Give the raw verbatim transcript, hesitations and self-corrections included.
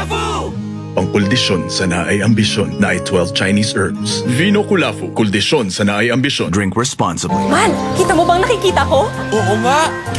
Kulafu! Pangkuldisyon sa naay ambisyon na ay twelve Chinese herbs. Vino Kulafu, kuldisyon sa naay ambisyon. Drink responsibly. Man, kita mo bang nakikita ko? Oo nga!